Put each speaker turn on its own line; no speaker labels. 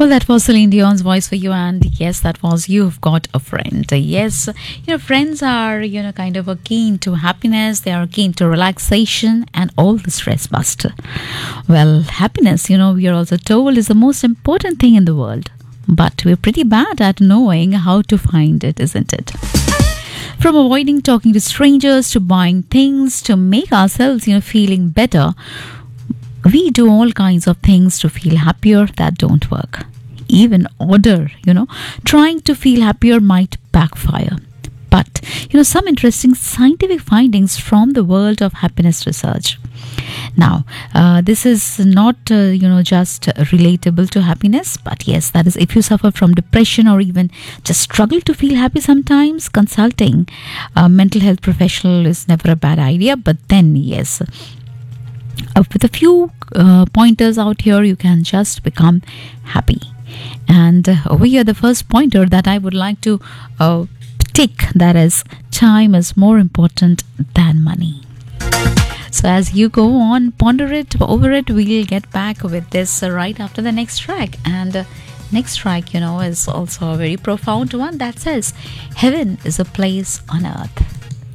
Well, that was Celine Dion's voice for you, and yes, that was You've Got a Friend. Yes, friends are, kind of a keen to happiness, they are keen to relaxation and all the stress buster. Well, happiness, we are also told is the most important thing in the world, but we're pretty bad at knowing how to find it, isn't it? From avoiding talking to strangers to buying things to make ourselves, feeling better, we do all kinds of things to feel happier that don't work. Even order, trying to feel happier might backfire. But, some interesting scientific findings from the world of happiness research. Now, this is not, just relatable to happiness, but yes, that is if you suffer from depression or even just struggle to feel happy sometimes, consulting a mental health professional is never a bad idea. But then, yes, with a few pointers out here, you can just become happy. And over here, the first pointer that I would like to tick, that is, time is more important than money. So as you go on, ponder it, over it, we'll get back with this right after the next track. And next track, is also a very profound one that says, heaven is a place on earth.